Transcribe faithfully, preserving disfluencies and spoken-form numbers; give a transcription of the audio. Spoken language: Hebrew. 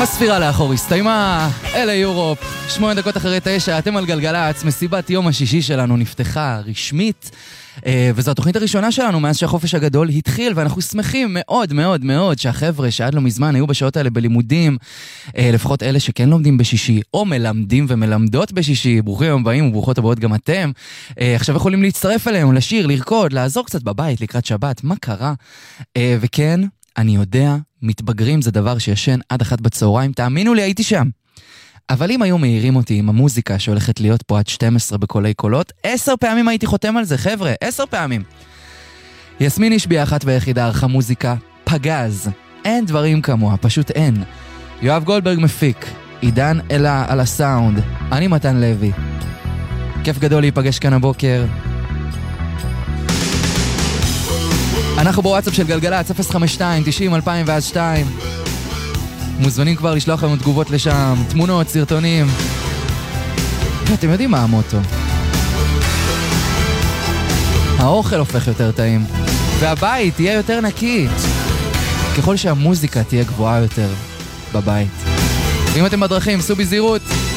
הספירה לאחור הסתיימה, אלה יורופ, שמונה דקות אחרי תשע, אתם על גלגלץ, מסיבת יום השישי שלנו נפתחה רשמית, וזו התוכנית הראשונה שלנו מאז שהחופש הגדול התחיל, ואנחנו שמחים מאוד מאוד מאוד שהחבר'ה שעד לא מזמן היו בשעות האלה בלימודים, לפחות אלה שכן לומדים בשישי, או מלמדים ומלמדות בשישי, ברוכים הבאים וברוכות הבאות גם אתם, עכשיו יכולים להצטרף אליהם, לשיר, לרקוד, לעזור קצת בבית לקראת שבת, מה קרה? וכן, אני יודע, מתבגרים זה דבר שישן עד אחת בצהריים, תאמינו לי, הייתי שם. אבל אם היו מהירים אותי עם המוזיקה שהולכת להיות פה עד שתים עשרה בקולי קולות, עשר פעמים הייתי חותם על זה, חבר'ה, עשר פעמים. יסמין השביעה אחת ויחידה ערכה מוזיקה, פגז, אין דברים כמוה, פשוט אין. יואב גולדברג מפיק, עידן אלה על הסאונד, אני מתן לוי. כיף גדול להיפגש כאן הבוקר. אנחנו בוואטסאפ של גלגלץ, אפס חמש שתיים תשעים אלפיים ושתיים. מוזמנים כבר לשלוח לנו תגובות לשם, תמונות, סרטונים. ואתם יודעים מה המוטו? האוכל הופך יותר טעים, והבית תהיה יותר נקי, ככל שהמוזיקה תהיה גבוהה יותר בבית. ואם אתם בדרכים, סעו בזהירות.